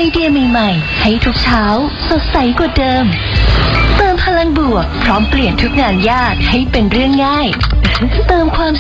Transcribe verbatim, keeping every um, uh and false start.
เดียใหม่ๆให้ทุกเช้าสดใสกว่าเดิมเติมพลังบวกพร้อมเปลี่ยนทุกงานยากให้เป็นเรื่องง่ายเติมความ